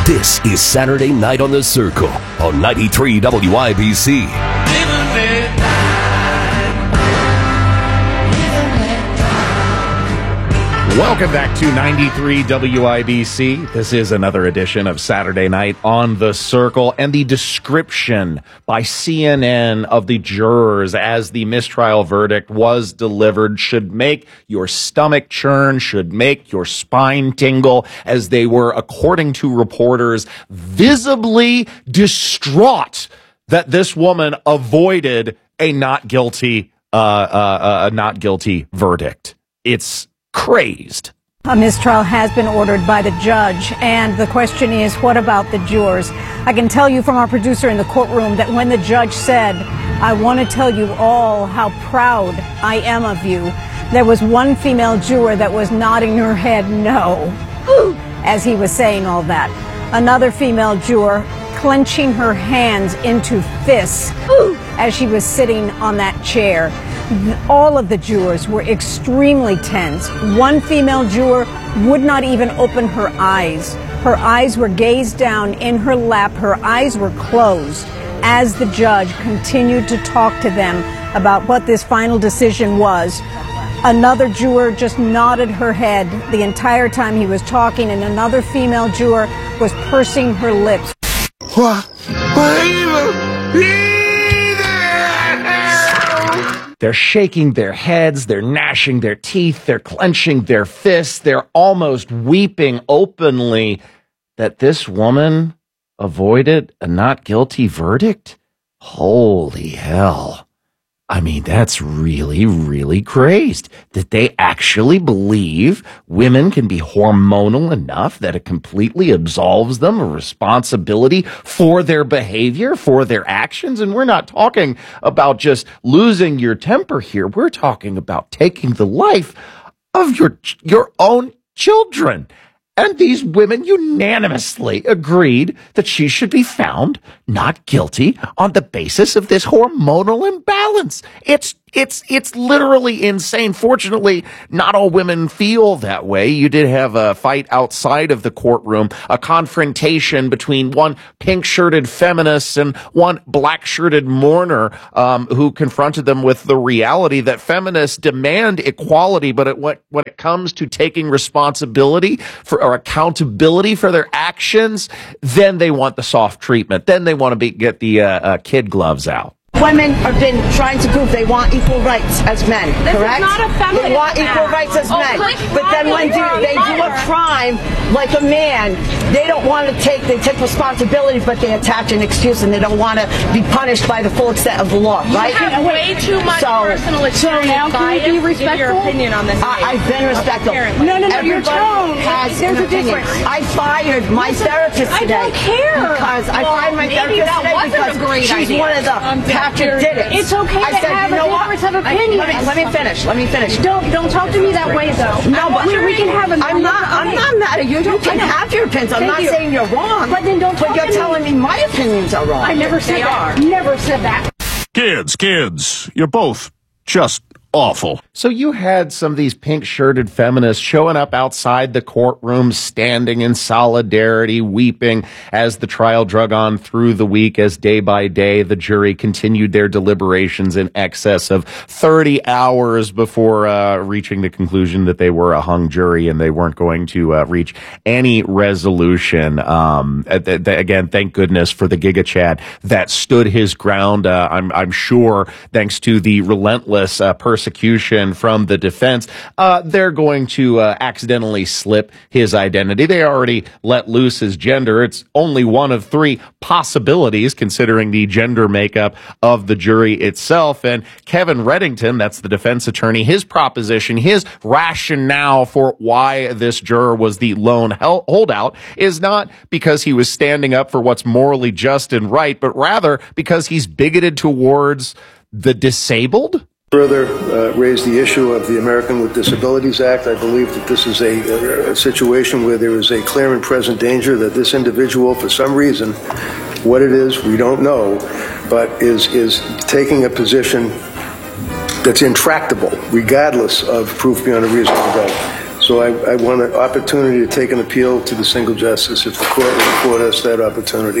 This is Saturday Night on the Circle on 93 WIBC. Welcome back to 93 WIBC. This is another edition of Saturday Night on the Circle, and the description by CNN of the jurors as the mistrial verdict was delivered should make your stomach churn, should make your spine tingle, as they were, according to reporters, visibly distraught that this woman avoided a not guilty verdict. It's crazed. A mistrial has been ordered by the judge, and the question is, what about the jurors? I can tell you from our producer in the courtroom that when the judge said, "I want to tell you all how proud I am of you," there was one female juror that was nodding her head no as he was saying all that. Another female juror clenching her hands into fists as she was sitting on that chair. All of the jurors were extremely tense. One female juror would not even open her eyes. Her eyes were gazed down in her lap. Her eyes were closed as the judge continued to talk to them about what this final decision was. Another juror just nodded her head the entire time he was talking, and another female juror was pursing her lips. They're shaking their heads, they're gnashing their teeth, they're clenching their fists, they're almost weeping openly that this woman avoided a not guilty verdict? Holy hell. I mean, that's really, really crazed that they actually believe women can be hormonal enough that it completely absolves them of responsibility for their behavior, for their actions. And we're not talking about just losing your temper here. We're talking about taking the life of your own children. And these women unanimously agreed that she should be found not guilty on the basis of this hormonal imbalance. It's literally insane. Fortunately, not all women feel that way. You did have a fight outside of the courtroom, a confrontation between one pink-shirted feminist and one black-shirted mourner who confronted them with the reality that feminists demand equality, but when it comes to taking responsibility for or accountability for their actions, then they want the soft treatment. Then they want to get the kid gloves out. Women have been trying to prove they want equal rights as men, correct? This is not a feminist. They want equal rights as men. But then when they do a crime like a man, they don't want to take responsibility, but they attach an excuse and they don't want to be punished by the full extent of the law, right? You have way too much personal experience. So now can you be respectful? Your opinion on this. I've been respectful. No, your tone. There's a difference. I fired my therapist today. I don't care. Because I fired my therapist today because she's one of the Patrick did it. It's okay to have a difference of opinion. Let me finish. Don't talk to me that way, though. No, but we can have a. I'm not mad at you. You can have your opinions. I'm not saying you're wrong. But then don't talk to me. But you're telling me my opinions are wrong. I never said that. Never said that. Kids, you're both just awful. So you had some of these pink-shirted feminists showing up outside the courtroom, standing in solidarity, weeping as the trial drug on through the week, as day by day the jury continued their deliberations in excess of 30 hours before reaching the conclusion that they were a hung jury and they weren't going to reach any resolution. Again, thank goodness for the Giga Chad that stood his ground. I'm sure thanks to the relentless persecution from the defense, they're going to accidentally slip his identity. They already let loose his gender. It's only one of three possibilities considering the gender makeup of the jury itself. And Kevin Reddington, that's the defense attorney, his proposition, his rationale for why this juror was the lone holdout is not because he was standing up for what's morally just and right, but rather because he's bigoted towards the disabled. Further raise the issue of the American with Disabilities Act. I believe that this is a situation where there is a clear and present danger that this individual, for some reason, what it is, we don't know, but is taking a position that's intractable, regardless of proof beyond a reasonable doubt. So I want an opportunity to take an appeal to the single justice if the court will afford us that opportunity.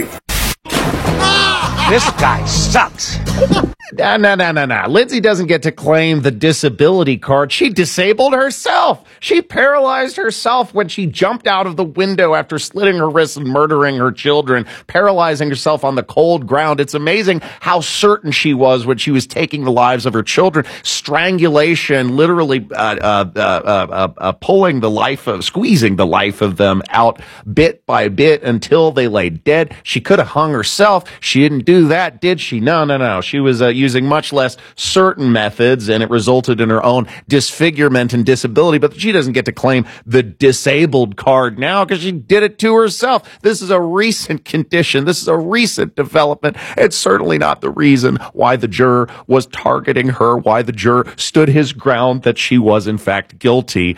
This guy sucks. No. Lindsay doesn't get to claim the disability card. She disabled herself. She paralyzed herself when she jumped out of the window after slitting her wrists and murdering her children, paralyzing herself on the cold ground. It's amazing how certain she was when she was taking the lives of her children. Strangulation, literally pulling the life of, squeezing the life of them out bit by bit until they lay dead. She could have hung herself. She didn't do that, did she? No. She was using much less certain methods, and it resulted in her own disfigurement and disability. But she doesn't get to claim the disabled card now because she did it to herself. This is a recent condition. This is a recent development. It's certainly not the reason why the juror was targeting her, why the juror stood his ground that she was in fact guilty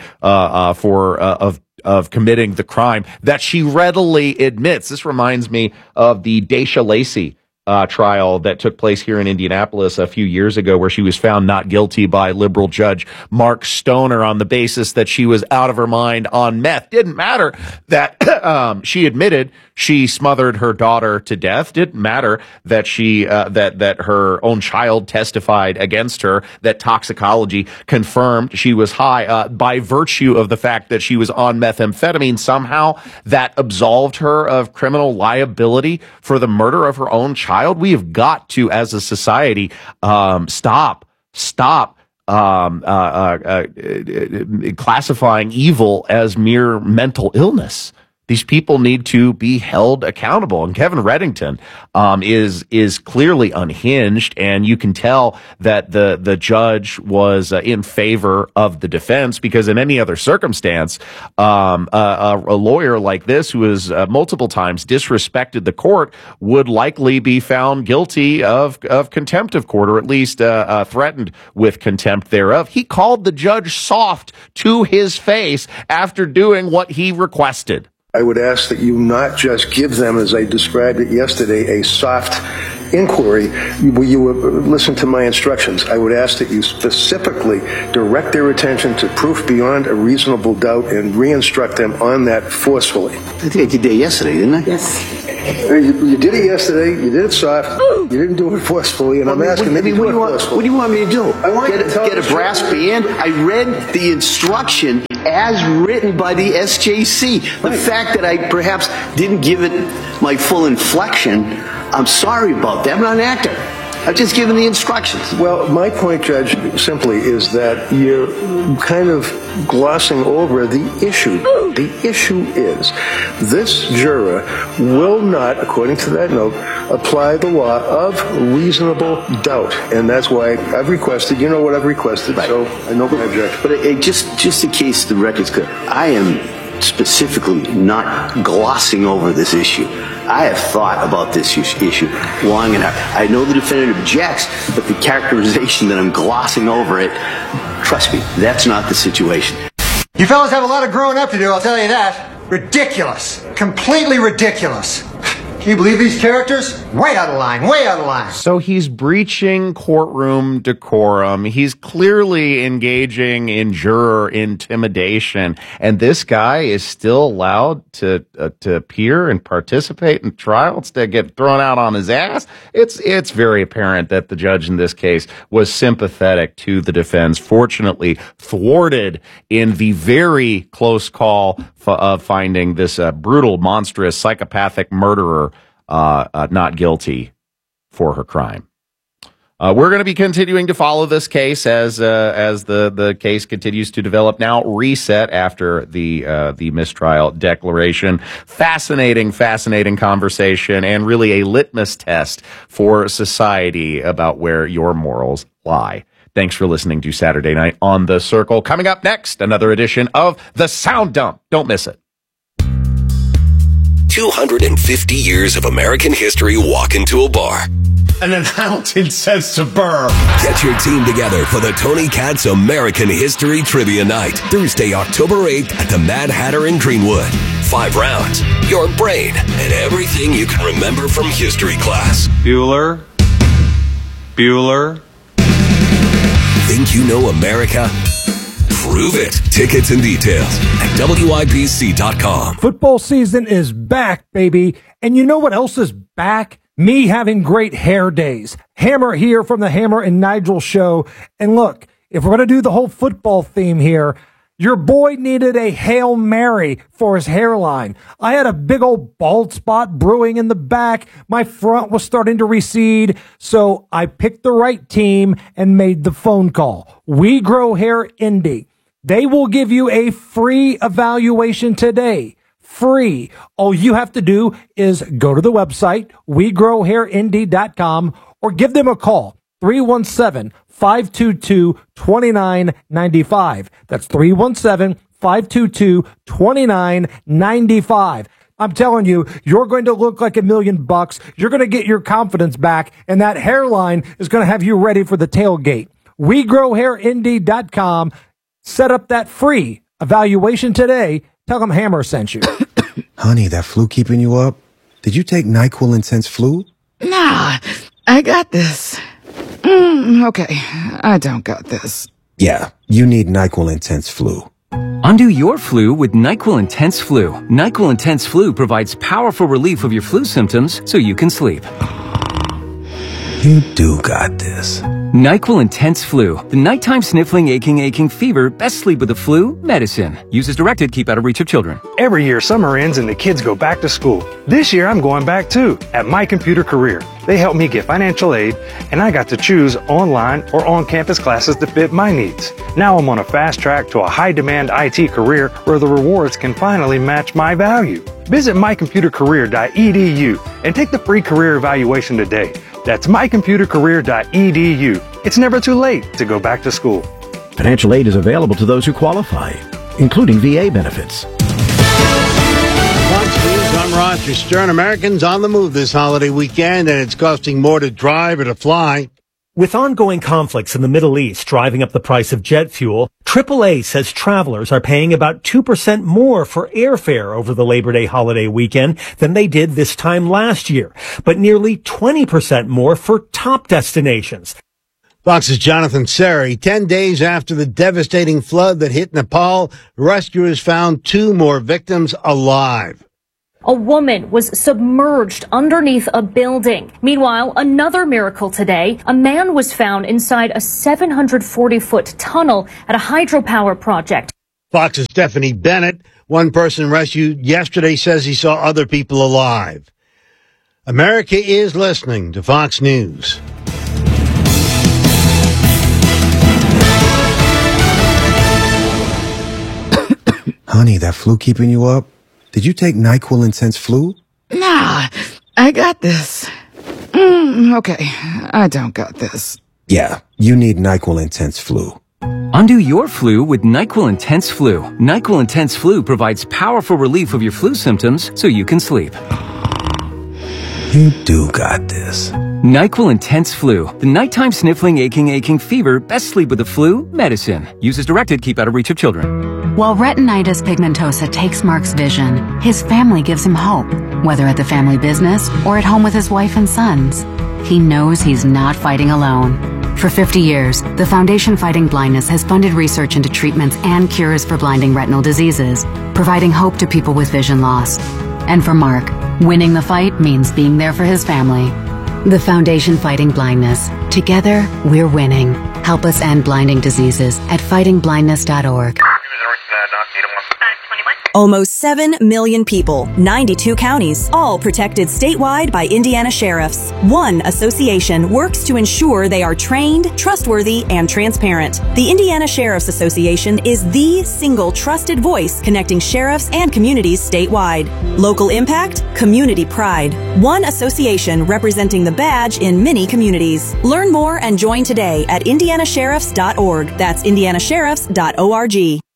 of committing the crime that she readily admits. This reminds me of the Daisha Lacey trial that took place here in Indianapolis a few years ago, where she was found not guilty by liberal judge Mark Stoner on the basis that she was out of her mind on meth. Didn't matter that she admitted she smothered her daughter to death. Didn't matter that she that her own child testified against her, that toxicology confirmed she was high by virtue of the fact that she was on methamphetamine. Somehow that absolved her of criminal liability for the murder of her own child. We have got to, as a society, stop classifying evil as mere mental illness. These people need to be held accountable. And Kevin Reddington is clearly unhinged, and you can tell that the judge was in favor of the defense, because in any other circumstance, a lawyer like this, who has multiple times disrespected the court, would likely be found guilty of contempt of court, or at least threatened with contempt thereof. He called the judge soft to his face after doing what he requested. I would ask that you not just give them, as I described it yesterday, a soft inquiry. You would listen to my instructions. I would ask that you specifically direct their attention to proof beyond a reasonable doubt and re-instruct them on that forcefully. I think I did that yesterday, didn't I? Yes. You did it yesterday. You did it soft. You didn't do it forcefully, and I'm asking that you do it forcefully. What do you want me to do? I want you to get a brass band. I read the instruction as written by the SJC. The fact that I perhaps didn't give it my full inflection, I'm sorry about that. I'm not an actor. I've just given the instructions. Well, my point, Judge, simply is that you're kind of glossing over the issue. The issue is this juror will not, according to that note, apply the law of reasonable doubt. And that's why I've requested, you know what I've requested, right. So I know my objection. But just in case the record's clear, I am specifically not glossing over this issue. I have thought about this issue long enough. I know the defendant objects, but the characterization that I'm glossing over it, trust me, that's not the situation. You fellas have a lot of growing up to do, I'll tell you that. Ridiculous. Completely ridiculous. Can you believe these characters? Way out of line, way out of line. So he's breaching courtroom decorum. He's clearly engaging in juror intimidation. And this guy is still allowed to appear and participate in trial instead of get thrown out on his ass. It's very apparent that the judge in this case was sympathetic to the defense. Fortunately, thwarted in the very close call of finding this brutal, monstrous, psychopathic murderer not guilty for her crime. We're going to be continuing to follow this case as the case continues to develop. Now reset after the mistrial declaration. Fascinating conversation, and really a litmus test for society about where your morals lie. Thanks for listening to Saturday Night on the Circle. Coming up next, another edition of The Sound Dump. Don't miss it. 250 years of American history walk into a bar. And then Hamilton says to Burr, get your team together for the Tony Katz American History Trivia Night, Thursday, October 8th at the Mad Hatter in Greenwood. 5 rounds, your brain, and everything you can remember from history class. Bueller. Think you know America? Prove it. Tickets and details at WIBC.com. Football season is back, baby. And you know what else is back? Me having great hair days. Hammer here from the Hammer and Nigel show. And look, if we're going to do the whole football theme here, your boy needed a Hail Mary for his hairline. I had a big old bald spot brewing in the back. My front was starting to recede. So I picked the right team and made the phone call. We Grow Hair Indy. They will give you a free evaluation today. Free. All you have to do is go to the website, wegrowhairindy.com, or give them a call. 317-522-2995. That's 317-522-2995. I'm telling you, you're going to look like $1 million. You're going to get your confidence back, and that hairline is going to have you ready for the tailgate. WeGrowHairIndy.com. Set up that free evaluation today. Tell them Hammer sent you. Honey, that flu keeping you up? Did you take NyQuil Intense Flu? Nah, I got this. Okay, I don't got this. Yeah, you need NyQuil Intense Flu. Undo your flu with NyQuil Intense Flu. NyQuil Intense Flu provides powerful relief of your flu symptoms so you can sleep. You do got this. NyQuil Intense Flu. The nighttime sniffling, aching fever. Best sleep with the flu medicine. Use as directed. Keep out of reach of children. Every year, summer ends and the kids go back to school. This year, I'm going back too, at My Computer Career. They helped me get financial aid, and I got to choose online or on-campus classes to fit my needs. Now I'm on a fast track to a high-demand IT career where the rewards can finally match my value. Visit mycomputercareer.edu and take the free career evaluation today. That's mycomputercareer.edu. It's never too late to go back to school. Financial aid is available to those who qualify, including VA benefits. Fox News, I'm Roger Stern. Americans on the move this holiday weekend, and it's costing more to drive or to fly. With ongoing conflicts in the Middle East driving up the price of jet fuel, AAA says travelers are paying about 2% more for airfare over the Labor Day holiday weekend than they did this time last year, but nearly 20% more for top destinations. Fox's Jonathan Seri. 10 days after the devastating flood that hit Nepal, rescuers found 2 more victims alive. A woman was submerged underneath a building. Meanwhile, another miracle today. A man was found inside a 740-foot tunnel at a hydropower project. Fox's Stephanie Bennett. One person rescued yesterday says he saw other people alive. America is listening to Fox News. Honey, that flu keeping you up? Did you take NyQuil Intense Flu? Nah, I got this. Okay, I don't got this. Yeah, you need NyQuil Intense Flu. Undo your flu with NyQuil Intense Flu. NyQuil Intense Flu provides powerful relief of your flu symptoms so you can sleep. You do got this. NyQuil Intense Flu. The nighttime sniffling, aching fever. Best sleep with the flu medicine. Use as directed. Keep out of reach of children. While retinitis pigmentosa takes Mark's vision, his family gives him hope, whether at the family business or at home with his wife and sons. He knows he's not fighting alone. For 50 years, the Foundation Fighting Blindness has funded research into treatments and cures for blinding retinal diseases, providing hope to people with vision loss. And for Mark, winning the fight means being there for his family. The Foundation Fighting Blindness. Together, we're winning. Help us end blinding diseases at fightingblindness.org. Almost 7 million people, 92 counties, all protected statewide by Indiana sheriffs. One association works to ensure they are trained, trustworthy, and transparent. The Indiana Sheriff's Association is the single trusted voice connecting sheriffs and communities statewide. Local impact, community pride. One association representing the badge in many communities. Learn more and join today at indianasheriffs.org. That's indianasheriffs.org.